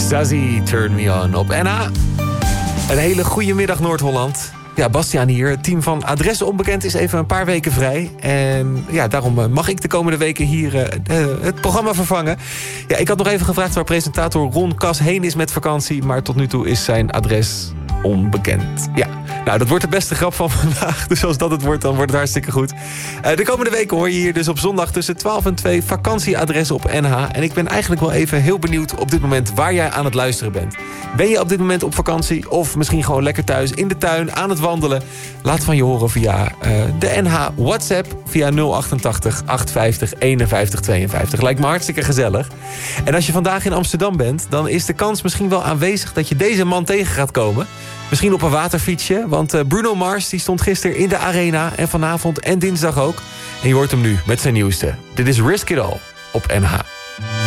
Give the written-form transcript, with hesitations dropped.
Zazie, Turn Me On op NH. Een hele goede middag Noord-Holland. Ja, Bastiaan hier. Het team van Adres Onbekend is even een paar weken vrij. En ja, daarom mag ik de komende weken hier het programma vervangen. Ja, ik had nog even gevraagd waar presentator Ron Kas heen is met vakantie. Maar tot nu toe is zijn adres onbekend. Ja, nou, dat wordt de beste grap van vandaag. Dus als dat het wordt, dan wordt het hartstikke goed. De komende weken hoor je hier dus op zondag tussen 12 en 2 vakantieadres op NH. En ik ben eigenlijk wel even heel benieuwd op dit moment waar jij aan het luisteren bent. Ben je op dit moment op vakantie of misschien gewoon lekker thuis in de tuin aan het wandelen? Laat van je horen via de NH WhatsApp via 088 850 51 52. Lijkt me hartstikke gezellig. En als je vandaag in Amsterdam bent, dan is de kans misschien wel aanwezig dat je deze man tegen gaat komen. Misschien op een waterfietsje, want Bruno Mars die stond gisteren in de arena en vanavond en dinsdag ook. En je hoort hem nu met zijn nieuwste. Dit is Risk It All op NH.